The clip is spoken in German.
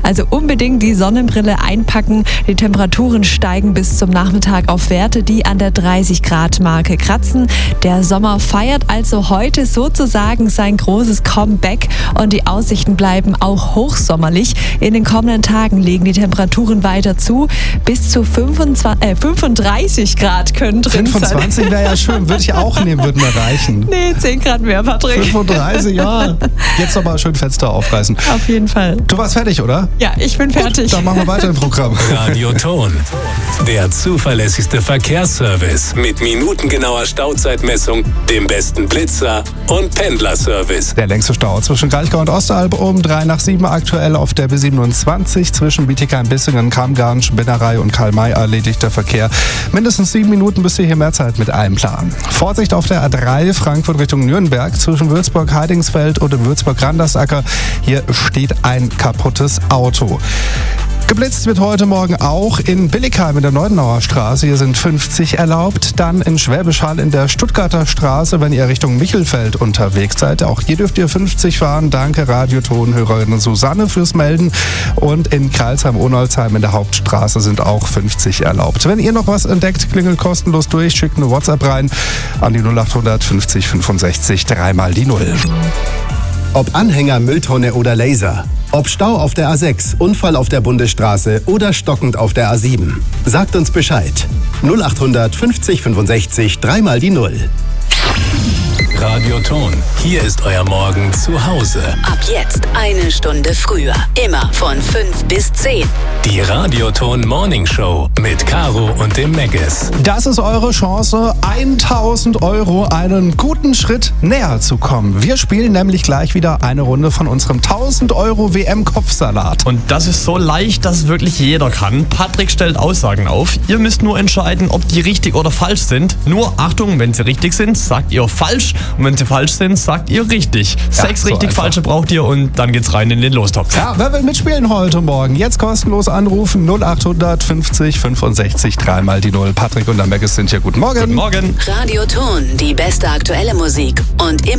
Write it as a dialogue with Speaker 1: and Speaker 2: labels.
Speaker 1: Also unbedingt die Sonnenbrille einpacken. Die Temperaturen steigen bis zum Nachmittag auf Werte, die an der 30-Grad-Marke kratzen. Der Sommer feiert also heute sozusagen sein großes Comeback und die Aussichten bleiben auch hochsommerlich. In den kommenden Tagen legen die Temperaturen weiter zu. Bis zu 35 Grad können drin sein.
Speaker 2: 25 wäre ja schön, würde ich auch nehmen, würden wir reichen.
Speaker 1: Nee, 10 Grad mehr, Patrick.
Speaker 2: 35, ja. Jetzt aber schön Fenster aufreißen.
Speaker 1: Auf jeden Fall.
Speaker 2: Du warst fertig, oder?
Speaker 1: Ja, ich bin fertig.
Speaker 2: Gut, dann machen wir weiter im Programm.
Speaker 3: Radioton, der zuverlässigste Verkehrsservice mit minutengenauer Stauzeitmessung, dem besten Blitzer und Pendlerservice.
Speaker 2: Der längste Stau zwischen Kraichgau und Ostalb um 6:03 aktuell auf der B27 zwischen Bietigheim-Bissingen, Kamgarn, Spinnerei und Karl-May erledigt der Verkehr. Mindestens 7 Minuten bis ihr hier mehr Zeit mit einplanen. Vorsicht auf der A3 Frankfurt Richtung Nürnberg zwischen Würzburg-Heidingsfeld und Würzburg-Randersacker. Hier steht ein kaputtes Auto. Geblitzt wird heute Morgen auch in Billigheim in der Neudenauer Straße. Hier sind 50 erlaubt. Dann in Schwäbisch Hall in der Stuttgarter Straße, wenn ihr Richtung Michelfeld unterwegs seid. Auch hier dürft ihr 50 fahren. Danke Radioton-Hörerin Susanne fürs Melden. Und in Kreilsheim-Ohnolzheim in der Hauptstraße sind auch 50 erlaubt. Wenn ihr noch was entdeckt, klingelt kostenlos durch. Schickt eine WhatsApp rein an die 0800 50 65 3 die 0.
Speaker 4: Ob Anhänger, Mülltonne oder Laser. Ob Stau auf der A6, Unfall auf der Bundesstraße oder stockend auf der A7. Sagt uns Bescheid. 0800 50 65 3 die 0.
Speaker 3: Radioton, hier ist euer Morgen zu Hause.
Speaker 5: Ab jetzt 1 Stunde früher. Immer von 5 bis 10.
Speaker 3: Die Radioton Morning Show mit Caro und dem Meggis.
Speaker 2: Das ist eure Chance, 1.000 € einen guten Schritt näher zu kommen. Wir spielen nämlich gleich wieder eine Runde von unserem 1.000 € WM-Kopfsalat.
Speaker 6: Und das ist so leicht, dass es wirklich jeder kann. Patrick stellt Aussagen auf. Ihr müsst nur entscheiden, ob die richtig oder falsch sind. Nur Achtung, wenn sie richtig sind, sagt ihr falsch. Und wenn sie falsch sind, sagt ihr richtig. 6
Speaker 2: so
Speaker 6: richtig
Speaker 2: einfach.
Speaker 6: falsche braucht ihr und dann geht's rein in den Lostopf.
Speaker 2: Ja, wer will mitspielen heute Morgen? Jetzt kostenlos anrufen 0800 50 65 3 die 0. Patrick und der Meggis sind hier. Guten Morgen.
Speaker 6: Guten Morgen.
Speaker 5: Radioton, die beste aktuelle Musik und immer